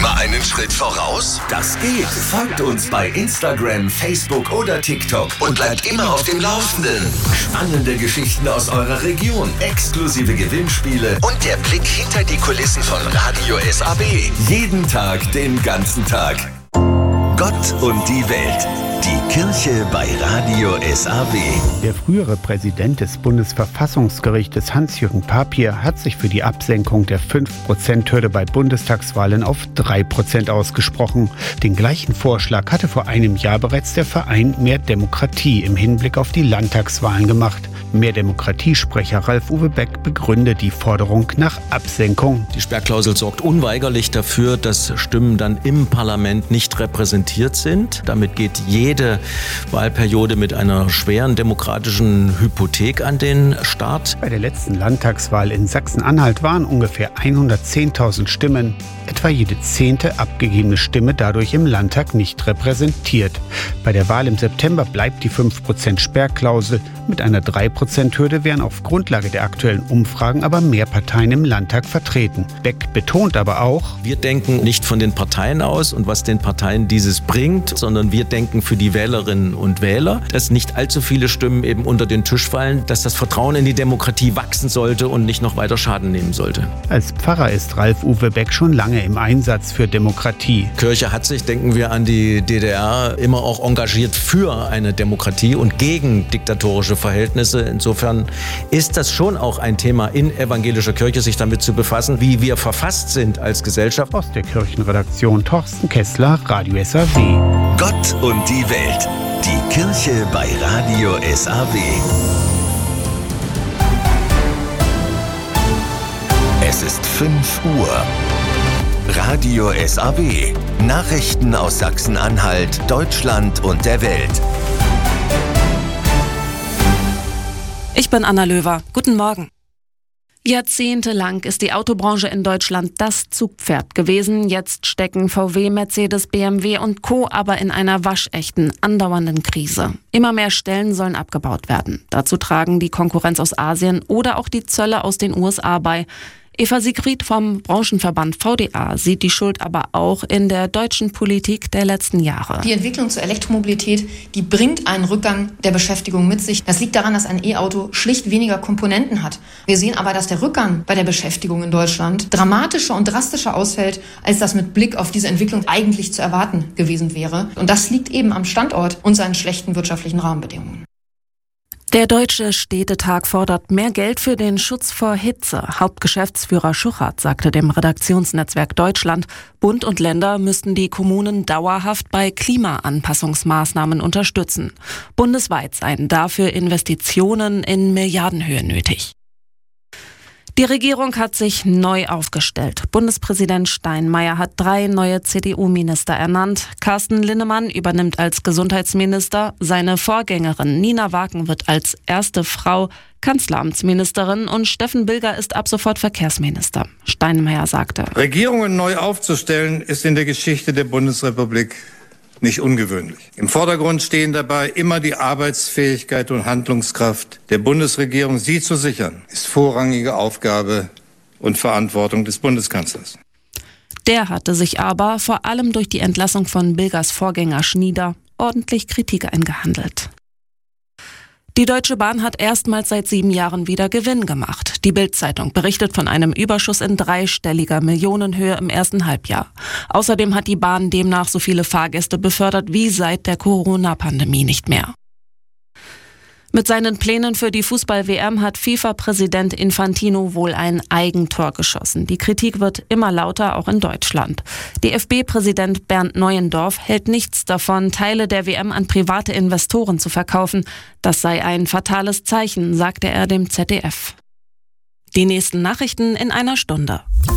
Immer einen Schritt voraus? Das geht. Folgt uns bei Instagram, Facebook oder TikTok und bleibt immer auf dem Laufenden. Spannende Geschichten aus eurer Region, exklusive Gewinnspiele und der Blick hinter die Kulissen von Radio SAB. Jeden Tag, den ganzen Tag. Gott und die Welt. Die Kirche bei Radio SAB. Der frühere Präsident des Bundesverfassungsgerichtes Hans-Jürgen Papier hat sich für die Absenkung der 5%-Hürde bei Bundestagswahlen auf 3% ausgesprochen. Den gleichen Vorschlag hatte vor einem Jahr bereits der Verein Mehr Demokratie im Hinblick auf die Landtagswahlen gemacht. Mehr Demokratiesprecher Ralf-Uwe Beck begründet die Forderung nach Absenkung. Die Sperrklausel sorgt unweigerlich dafür, dass Stimmen dann im Parlament nicht repräsentiert sind. Damit geht jede Wahlperiode mit einer schweren demokratischen Hypothek an den Start. Bei der letzten Landtagswahl in Sachsen-Anhalt waren ungefähr 110.000 Stimmen. Etwa jede 10. abgegebene Stimme dadurch im Landtag nicht repräsentiert. Bei der Wahl im September bleibt die 5% Sperrklausel. Mit einer 3%-Hürde wären auf Grundlage der aktuellen Umfragen aber mehr Parteien im Landtag vertreten. Beck betont aber auch: Wir denken nicht von den Parteien aus und was den Parteien dieses bringt, sondern wir denken für die Wählerinnen und Wähler, dass nicht allzu viele Stimmen eben unter den Tisch fallen, dass das Vertrauen in die Demokratie wachsen sollte und nicht noch weiter Schaden nehmen sollte. Als Pfarrer ist Ralf-Uwe Beck schon lange im Einsatz für Demokratie. Kirche hat sich, denken wir an die DDR, immer auch engagiert für eine Demokratie und gegen diktatorische Verhältnisse. Insofern ist das schon auch ein Thema in evangelischer Kirche, sich damit zu befassen, wie wir verfasst sind als Gesellschaft. Aus der Kirchenredaktion Thorsten Kessler, Radio SAW. Gott und die Welt. Die Kirche bei Radio SAW. Es ist 5 Uhr. Radio SAW. Nachrichten aus Sachsen-Anhalt, Deutschland und der Welt. Ich bin Anna Löwer. Guten Morgen. Jahrzehntelang ist die Autobranche in Deutschland das Zugpferd gewesen. Jetzt stecken VW, Mercedes, BMW und Co. aber in einer waschechten, andauernden Krise. Immer mehr Stellen sollen abgebaut werden. Dazu tragen die Konkurrenz aus Asien oder auch die Zölle aus den USA bei. Eva Siegfried vom Branchenverband VDA sieht die Schuld aber auch in der deutschen Politik der letzten Jahre. Die Entwicklung zur Elektromobilität, die bringt einen Rückgang der Beschäftigung mit sich. Das liegt daran, dass ein E-Auto schlicht weniger Komponenten hat. Wir sehen aber, dass der Rückgang bei der Beschäftigung in Deutschland dramatischer und drastischer ausfällt, als das mit Blick auf diese Entwicklung eigentlich zu erwarten gewesen wäre. Und das liegt eben am Standort und seinen schlechten wirtschaftlichen Rahmenbedingungen. Der Deutsche Städtetag fordert mehr Geld für den Schutz vor Hitze. Hauptgeschäftsführer Schuchert sagte dem Redaktionsnetzwerk Deutschland, Bund und Länder müssten die Kommunen dauerhaft bei Klimaanpassungsmaßnahmen unterstützen. Bundesweit seien dafür Investitionen in Milliardenhöhe nötig. Die Regierung hat sich neu aufgestellt. Bundespräsident Steinmeier hat 3 neue CDU-Minister ernannt. Carsten Linnemann übernimmt als Gesundheitsminister. Seine Vorgängerin Nina Waken wird als erste Frau Kanzleramtsministerin und Steffen Bilger ist ab sofort Verkehrsminister. Steinmeier sagte: Regierungen neu aufzustellen ist in der Geschichte der Bundesrepublik nicht ungewöhnlich. Im Vordergrund stehen dabei immer die Arbeitsfähigkeit und Handlungskraft der Bundesregierung. Sie zu sichern, ist vorrangige Aufgabe und Verantwortung des Bundeskanzlers. Der hatte sich aber vor allem durch die Entlassung von Bilgers Vorgänger Schnieder ordentlich Kritik eingehandelt. Die Deutsche Bahn hat erstmals seit 7 Jahren wieder Gewinn gemacht. Die Bild-Zeitung berichtet von einem Überschuss in 3-stelliger Millionenhöhe im ersten Halbjahr. Außerdem hat die Bahn demnach so viele Fahrgäste befördert wie seit der Corona-Pandemie nicht mehr. Mit seinen Plänen für die Fußball-WM hat FIFA-Präsident Infantino wohl ein Eigentor geschossen. Die Kritik wird immer lauter, auch in Deutschland. DFB-Präsident Bernd Neuendorf hält nichts davon, Teile der WM an private Investoren zu verkaufen. Das sei ein fatales Zeichen, sagte er dem ZDF. Die nächsten Nachrichten in einer Stunde.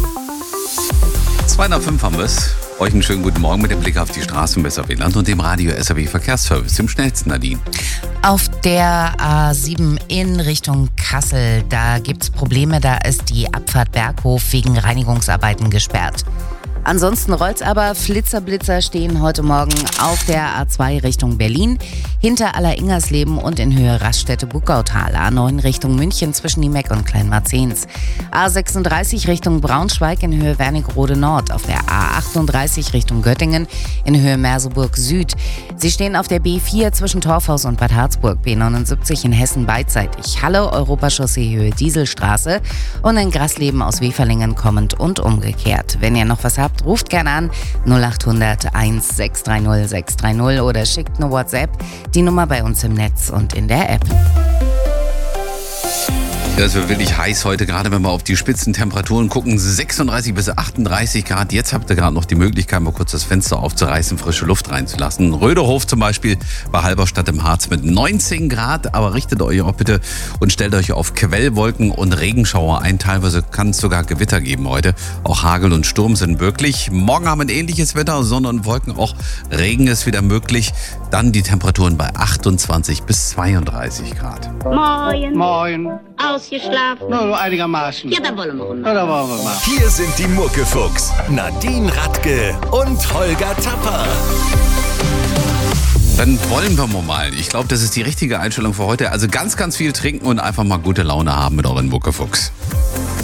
2:05 haben wir es. Euch einen schönen guten Morgen mit dem Blick auf die Straßen im SAW-Land und dem Radio SAW Verkehrsservice. Dem schnellsten, Nadine. Auf der A7 in Richtung Kassel, da gibt's Probleme. Da ist die Abfahrt Berghof wegen Reinigungsarbeiten gesperrt. Ansonsten rollt's aber. Flitzer stehen heute Morgen auf der A2 Richtung Berlin, hinter Aller-Ingersleben und in Höhe Raststätte-Buckautal. A9 Richtung München zwischen Niemeck und Kleinmarzens. A36 Richtung Braunschweig in Höhe Wernigerode Nord. Auf der A38 Richtung Göttingen in Höhe Merseburg Süd. Sie stehen auf der B4 zwischen Torfhaus und Bad Harzburg. B79 in Hessen beidseitig. Halle, Europachaussee Höhe Dieselstraße. Und in Grasleben aus Weferlingen kommend und umgekehrt. Wenn ihr noch was habt, ruft gerne an 0800 1630 630 oder schickt eine WhatsApp. Die Nummer bei uns im Netz und in der App. Es wird wirklich heiß heute, gerade wenn wir auf die Spitzentemperaturen gucken. 36 bis 38 Grad. Jetzt habt ihr gerade noch die Möglichkeit, mal kurz das Fenster aufzureißen, frische Luft reinzulassen. Röderhof zum Beispiel bei Halberstadt im Harz mit 19 Grad. Aber richtet euch auch bitte und stellt euch auf Quellwolken und Regenschauer ein. Teilweise kann es sogar Gewitter geben heute. Auch Hagel und Sturm sind möglich. Morgen haben wir ein ähnliches Wetter, Sonne und Wolken. Auch Regen ist wieder möglich. Dann die Temperaturen bei 28 bis 32 Grad. Moin. Moin. Ausgeschlafen? Nur einigermaßen. Ja, dann wollen wir mal. Ja, da wollen wir mal. Hier sind die Muckefuchs, Nadine Radke und Holger Tapper. Dann wollen wir mal. Ich glaube, das ist die richtige Einstellung für heute. Also ganz, ganz viel trinken und einfach mal gute Laune haben mit euren Muckefuchs.